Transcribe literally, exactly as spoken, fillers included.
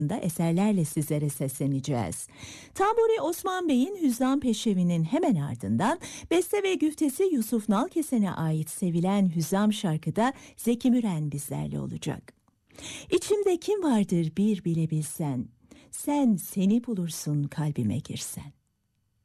da eserlerle sizlere sesleneceğiz. Tamburi Osman Bey'in Hüzzam Peşevi'nin hemen ardından beste ve güftesi Yusuf Nalkesen'e ait sevilen Hüzzam şarkıda Zeki Müren bizlerle olacak. İçimde kim vardır bir bile bilsen, sen seni bulursun kalbime girsen.